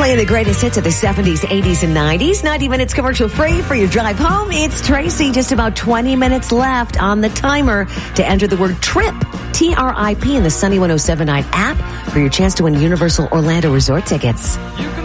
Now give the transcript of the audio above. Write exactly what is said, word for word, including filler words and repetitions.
Playing the greatest hits of the seventies, eighties, and nineties. ninety minutes commercial free for your drive home. It's Tracy. Just about twenty minutes left on the timer to enter the word TRIP, T R I P, in the Sunny one oh seven point nine app for your chance to win Universal Orlando Resort tickets.